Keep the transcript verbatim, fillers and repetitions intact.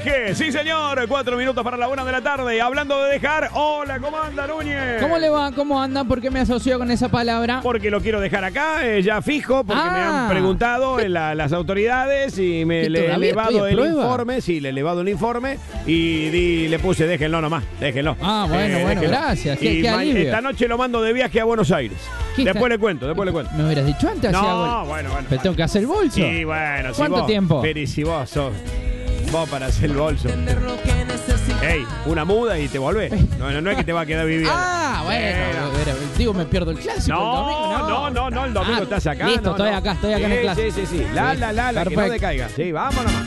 Deje, sí señor, cuatro minutos para la una de la tarde. Hablando de dejar, hola, ¿cómo anda Núñez? ¿Cómo le va? ¿Cómo andan? ¿Por qué me asoció con esa palabra? Porque lo quiero dejar acá, eh, ya fijo, porque Ah. me han preguntado en la- las autoridades y me ¿Y le he todavía elevado estoy a el prueba? informe, sí, le he elevado el informe y di- le puse déjenlo nomás, déjenlo. Ah, bueno, bueno, gracias, qué- Y qué ma- alivio. esta noche lo mando de viaje a Buenos Aires. ¿Qué Después está- le cuento, después le cuento. ¿Me hubieras dicho antes? hacía No, algo? bueno, bueno. Pero tengo que hacer el bolso. Sí, bueno, si ¿Cuánto vos- tiempo? Pero y si vos sos vos para hacer el bolso. Ey, una muda y te volvés. No, no, no es que te va a quedar viviendo. Ah, bueno, Eh, pero, digo, me pierdo el clásico. No, el domingo, no, no, no, el domingo Ah, estás acá. Listo, no, estoy no. acá, estoy acá en Sí, el clásico. Sí, sí, sí. La, la, la, la, que no Perfecto. decaiga. Sí, vámonos.